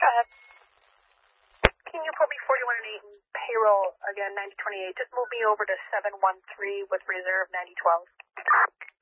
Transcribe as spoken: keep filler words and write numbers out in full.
Uh, can you put me forty-one and eight in payroll again, ninety twenty-eight? Just move me over to seven one three with reserve ninety twelve.